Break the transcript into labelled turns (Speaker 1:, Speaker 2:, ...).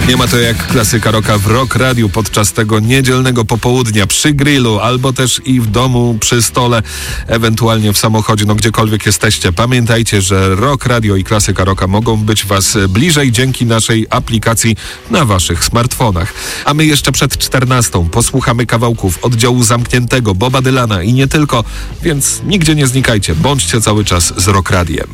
Speaker 1: Nie ma to jak klasyka rocka w Rock Radiu podczas tego niedzielnego popołudnia przy grillu, albo też i w domu przy stole, ewentualnie w samochodzie, gdziekolwiek jesteście. Pamiętajcie, że Rock Radio i klasyka rocka mogą być Was bliżej dzięki naszej aplikacji na Waszych smartfonach. A my jeszcze przed 14 posłuchamy kawałków oddziału zamkniętego Boba Dylana i nie tylko, więc nigdzie nie znikajcie, bądźcie cały czas z Rock Radiem.